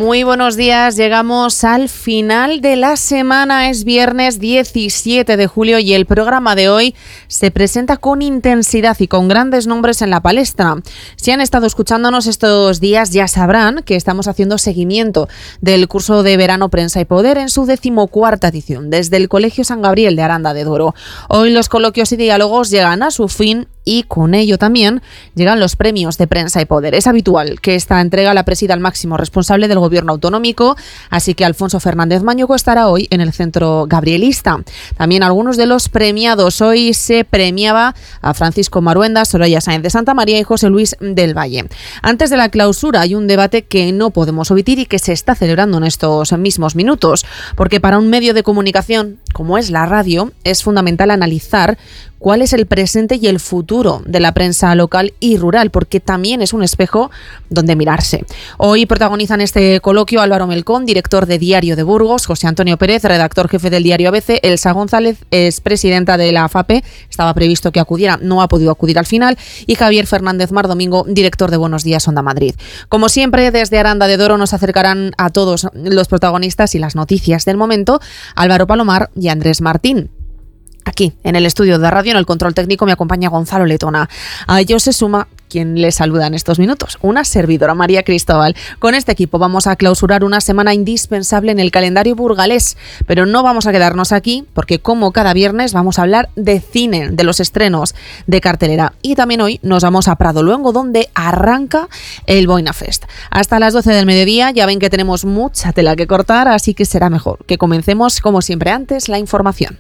Muy buenos días, llegamos al final de la semana, es viernes 17 de julio y el programa de hoy se presenta con intensidad y con grandes nombres en la palestra. Si han estado escuchándonos estos días ya sabrán que estamos haciendo seguimiento del curso de verano Prensa y Poder en su 14ª edición desde el Colegio San Gabriel de Aranda de Duero. Hoy los coloquios y diálogos llegan a su fin y con ello también llegan los premios de Prensa y Poder. Es habitual que esta entrega la presida el máximo responsable del gobierno autonómico, así que Alfonso Fernández Mañuco estará hoy en el centro gabrielista. También algunos de los premiados. Hoy se premiaba a Francisco Maruenda, Soraya Sáenz de Santa María y José Luis del Valle. Antes de la clausura hay un debate que no podemos omitir y que se está celebrando en estos mismos minutos, porque para un medio de comunicación como es la radio es fundamental analizar cuál es el presente y el futuro de la prensa local y rural, porque también es un espejo donde mirarse. Hoy protagonizan este coloquio Álvaro Melcón, director de Diario de Burgos, José Antonio Pérez, redactor jefe del diario ABC, Elsa González, es presidenta de la FAPE, estaba previsto que acudiera, no ha podido acudir al final, y Javier Fernández Mar Domingo, director de Buenos Días Onda Madrid. Como siempre, desde Aranda de Duero nos acercarán a todos los protagonistas y las noticias del momento, Álvaro Palomar y Andrés Martín. Aquí, en el estudio de radio, en el control técnico, me acompaña Gonzalo Letona. A ellos se suma quien les saluda en estos minutos, una servidora, María Cristóbal. Con este equipo vamos a clausurar una semana indispensable en el calendario burgalés, pero no vamos a quedarnos aquí porque, como cada viernes, vamos a hablar de cine, de los estrenos de cartelera. Y también hoy nos vamos a Prado Luengo, donde arranca el Boina Fest. Hasta las 12 del mediodía, ya ven que tenemos mucha tela que cortar, así que será mejor que comencemos, como siempre antes, la información.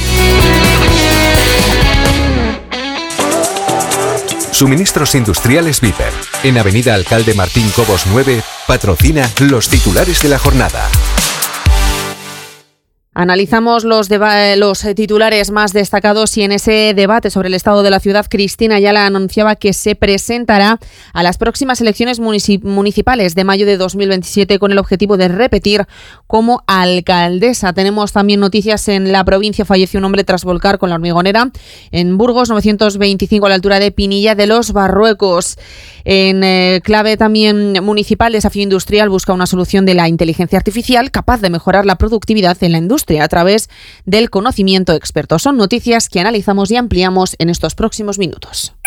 Suministros Industriales Viper, en Avenida Alcalde Martín Cobos 9, patrocina los titulares de la jornada. Analizamos los titulares más destacados y en ese debate sobre el estado de la ciudad, Cristina Ayala anunciaba que se presentará a las próximas elecciones municipales de mayo de 2027 con el objetivo de repetir como alcaldesa. Tenemos también noticias en la provincia. Falleció un hombre tras volcar con la hormigonera en Burgos, 925 a la altura de Pinilla de los Barruecos. En clave también municipal, Desafío Industrial busca una solución de la inteligencia artificial capaz de mejorar la productividad en la industria a través del conocimiento experto. Son noticias que analizamos y ampliamos en estos próximos minutos.